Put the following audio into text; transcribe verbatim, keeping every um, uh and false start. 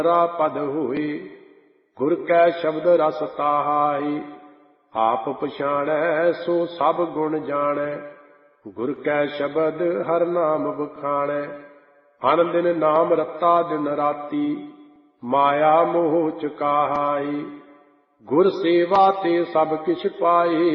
ਰਾ ਪਦ ਹੋਏ। ਗੁਰ ਕੈ ਸ਼ਬਦ ਰਸ ਤਾਹਾਈ, ਆਪ ਪਛਾਣੈ ਸੋ ਸਭ ਗੁਣ ਜਾਣੈ। ਗੁਰ ਕੈ ਸ਼ਬਦ ਹਰ ਨਾਮ ਬਖਾਣੈ, ਅਨ ਦਿਨ ਨਾਮ ਰਤਾ ਦਿਨ ਰਾਤੀ, ਮਾਇਆ ਮੋਹ ਚੁਕਾਹਾਈ। ਗੁਰ ਸੇਵਾ ਤੇ ਸਭ ਕਿਛ ਪਾਏ,